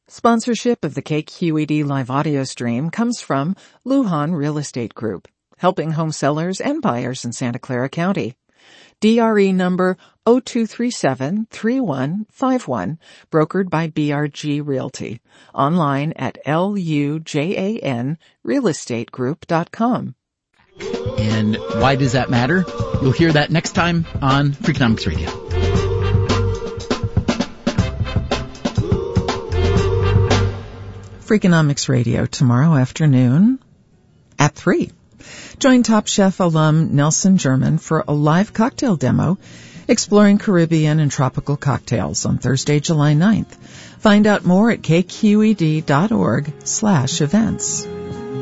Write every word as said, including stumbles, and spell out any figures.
Sponsorship of the K Q E D live audio stream comes from Lujan Real Estate Group, helping home sellers and buyers in Santa Clara County. D R E number zero two three seven three one five one, brokered by B R G Realty. Online at L U J A N real estate group dot com. And why does that matter? You'll hear that next time on Freakonomics Radio. Freakonomics Radio tomorrow afternoon at three. Join Top Chef alum Nelson German for a live cocktail demo exploring Caribbean and tropical cocktails on Thursday, July ninth. Find out more at kqed.org slash events.